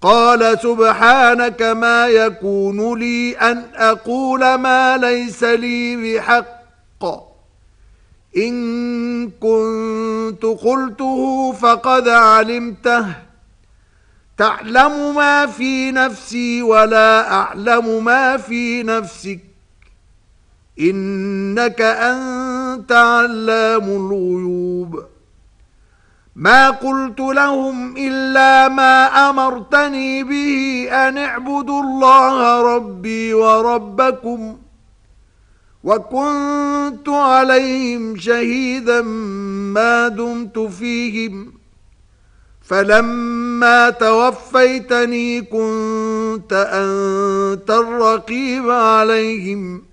قال سبحانك ما يكون لي أن أقول ما ليس لي بحق إن كنت قلته فقد علمته تعلم ما في نفسي ولا أعلم ما في نفسك إنك أنت علام الغيوب ما قلت لهم إلا ما أمرتني به أن اعبدوا الله ربي وربكم وكنت عليهم شهيدا ما دمت فيهم فلما توفيتني كنت أنت الرقيب عليهم